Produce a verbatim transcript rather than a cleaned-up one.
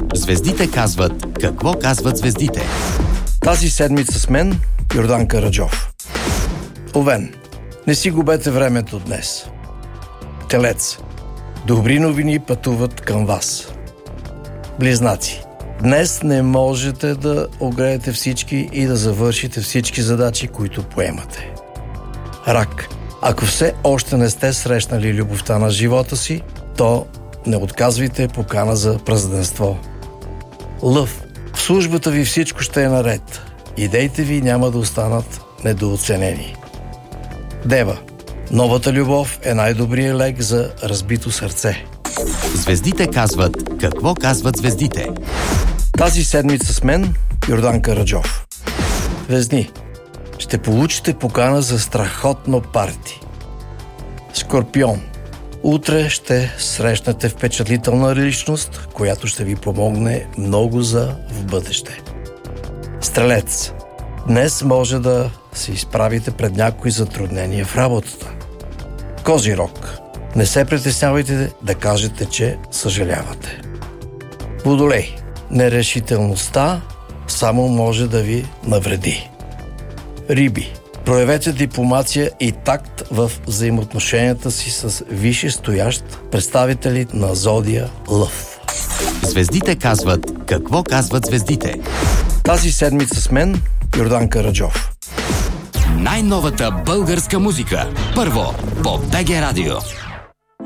Звездите казват какво казват звездите. Тази седмица с мен Йордан Караджов. Овен, не си губете времето днес. Телец, добри новини пътуват към вас. Близнаци, днес не можете да огреете всички и да завършите всички задачи, които поемате. Рак, ако все още не сте срещнали любовта на живота си, то не отказвайте покана за празненство. Лъв, в службата ви всичко ще е наред. Идеите ви няма да останат недооценени. Дева, новата любов е най-добрият лек за разбито сърце. Звездите казват какво казват звездите. Тази седмица с мен Йордан Караджов. Везни, ще получите покана за страхотно парти. Скорпион, утре ще срещнете впечатлителна личност, която ще ви помогне много за в бъдеще. Стрелец, днес може да се изправите пред някои затруднения в работата. Козирог, не се притеснявайте да кажете, че съжалявате. Водолей, нерешителността само може да ви навреди. Риби, проявете дипломация и такт в взаимоотношенията си с висше стоящ представители на зодия Лъв. Звездите казват какво казват звездите. Тази седмица с мен Йордан Караджов. Най-новата българска музика. Първо по БГ Радио.